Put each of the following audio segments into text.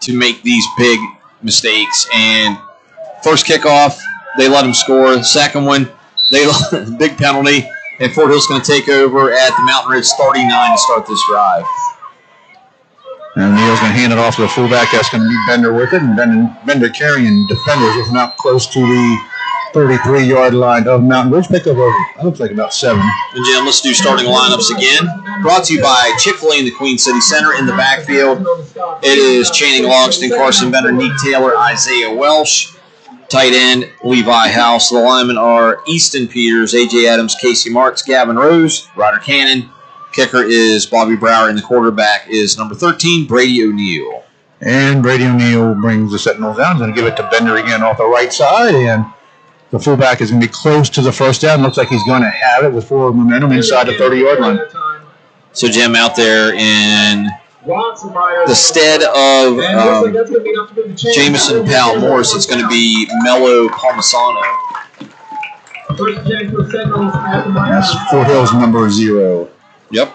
to make these big mistakes. And first kickoff, they let them score. Second one, they big penalty, and Fort Hill's going to take over at the Mountain Ridge 39 to start this drive. And Neal's going to hand it off to the fullback. That's going to be Bender with it, and Bender carrying defenders, if not close to the 33-yard line of Mountain Ridge. Pick up it looks like about 7. And Jim, let's do starting lineups again. Brought to you by Chick-fil-A in the Queen City Center. In the backfield, it is Channing Logston, Carson Bender, Neek Taylor, Isaiah Welsh. Tight end, Levi House. The linemen are Easton Peters, A.J. Adams, Casey Marks, Gavin Rose, Ryder Cannon. Kicker is Bobby Brower, and the quarterback is number 13, Brady O'Neill. And Brady O'Neill brings the Sentinels down. He's going to give it to Bender again off the right side, and the fullback is going to be close to the first down. Looks like he's going to have it with forward momentum inside the 30-yard line. So, Jim, out there in the stead of Jamison Powell Morris, it's going to be Mello Palmisano. That's Fort Hill's number 0. Yep.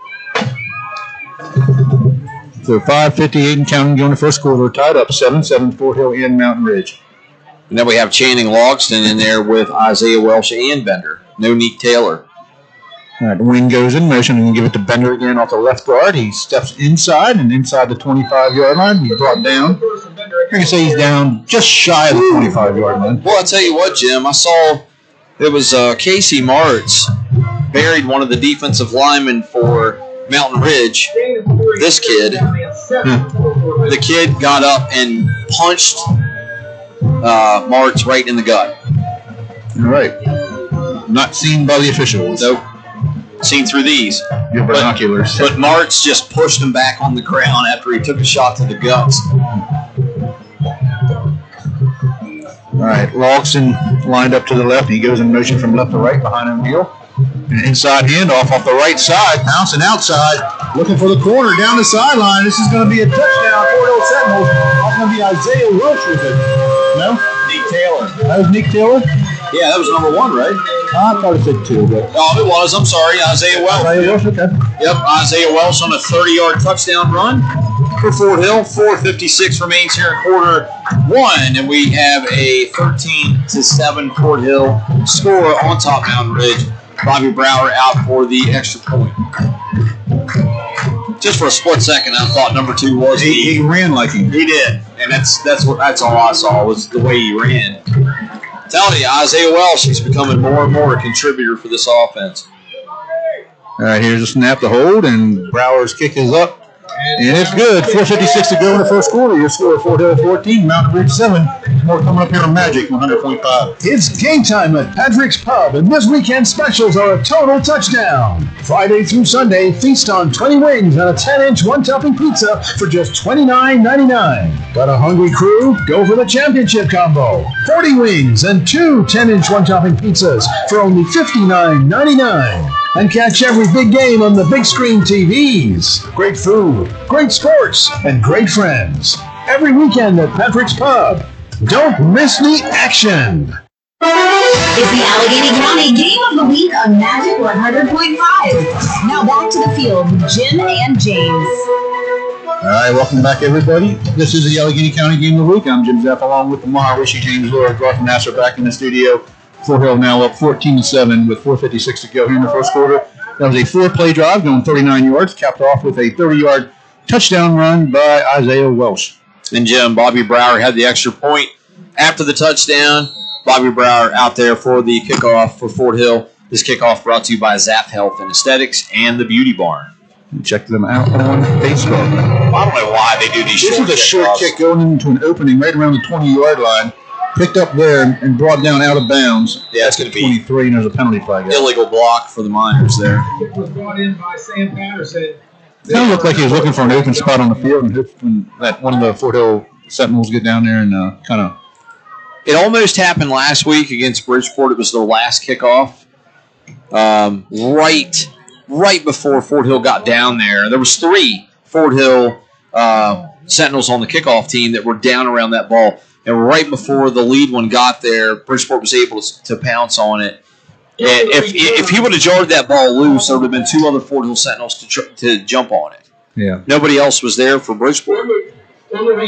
So 5:58 and counting going to first quarter. Tied up 7-7 Fort Hill and Mountain Ridge. And then we have Channing Logston in there with Isaiah Welsh and Bender. No Neek Taylor. All right, the wing goes in motion and give it to Bender again off the left guard. He steps inside and inside the 25-yard line. He's brought down. I can say he's down just shy of the 25-yard line. Well, I'll tell you what, Jim. I saw it was Casey Martz buried one of the defensive linemen for Mountain Ridge. This kid, the kid got up and punched Martz right in the gut. All right. Not seen by the officials. Nope. Seen through these. Your binoculars. But Martz just pushed him back on the ground after he took a shot to the guts. All right, Logston lined up to the left. He goes in motion from left to right behind O'Neill. An inside handoff off the right side, bouncing outside, looking for the corner down the sideline. This is going to be a touchdown. Fort Hill Sentinels. That's going to be Isaiah Welsh with it. No? Neek Taylor. That was Neek Taylor? Yeah, that was number 1, right? I thought it said 2. But oh, it was. I'm sorry. Isaiah Welsh. Isaiah Welsh, okay. Yep, Isaiah Welsh on a 30-yard touchdown run for Fort Hill. 4:56 remains here in quarter 1, and we have a 13-7 Fort Hill score on top Mountain Ridge. Bobby Brower out for the extra point. Just for a split second, I thought number 2 was he ran like him. He did, and that's all I saw was the way he ran. I'm telling you, Isaiah Welsh, he's becoming more and more a contributor for this offense. All right, here's a snap to hold, and Brower's kick is up. And it's good. 4:56 to go in the first quarter. Your score, Fort Hill 14, Mountain Ridge 7. More coming up here on Magic 100.5. It's game time at Patrick's Pub, and this weekend's specials are a total touchdown. Friday through Sunday, feast on 20 wings and a 10-inch one-topping pizza for just $29.99. Got a hungry crew? Go for the championship combo. 40 wings and 2 10-inch one-topping pizzas for only $59.99. And catch every big game on the big screen TVs. Great food, great sports, and great friends. Every weekend at Patrick's Pub. Don't miss the action. It's the Allegheny County Game of the Week on Magic 100.5. Now back to the field with Jim and James. All right, welcome back, everybody. This is the Allegheny County Game of the Week. I'm Jim Zepp, along with the Maharishi, James Lord, Garth Nasser back in the studio. Fort Hill now up 14-7 with 4:56 to go here in the first quarter. That was a 4-play drive going 39 yards, capped off with a 30-yard touchdown run by Isaiah Welsh. And Jim, Bobby Brower had the extra point after the touchdown. Bobby Brower out there for the kickoff for Fort Hill. This kickoff brought to you by Zap Health and Aesthetics and the Beauty Barn. Check them out on Facebook. I don't know why they do these short kicks. This is a short kick going into an opening right around the 20-yard line. Picked up there and brought down out of bounds. Yeah, it's going to be 23, and there's a penalty flag. Illegal block for the Miners there. It was brought in by Sam Patterson. It kind of looked like he was looking for an open spot on the field and hoping that one of the Fort Hill Sentinels get down there and kind of. It almost happened last week against Bridgeport. It was their last kickoff. Right before Fort Hill got down there. There was 3 Fort Hill Sentinels on the kickoff team that were down around that ball. And right before the lead one got there, Bridgeport was able to pounce on it. And if he would have jarred that ball loose, there would have been 2 other Fort Hill Sentinels to jump on it. Yeah. Nobody else was there for Bridgeport.